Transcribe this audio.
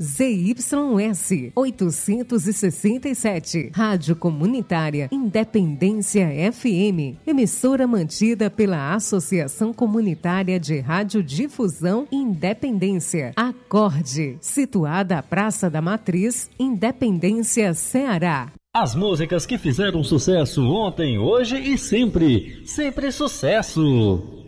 ZYS 867, Rádio Comunitária Independência FM, emissora mantida pela Associação Comunitária de Radiodifusão Independência, Acorde, situada à Praça da Matriz, Independência, Ceará. As músicas que fizeram sucesso ontem, hoje e sempre. Sempre sucesso!